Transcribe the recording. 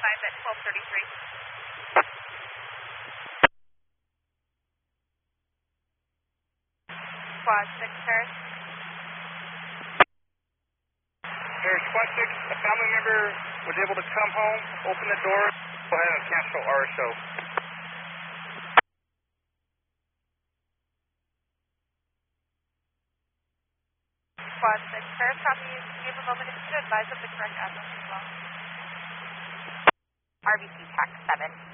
5 at 12:33. Quad 6, Paris. There's Quad 6, a family member was able to come home, open the door, go ahead and cancel RSO. Quad 6, Paris, copy. Give a moment if you could advise of the correct address as well. RBC TAC 7.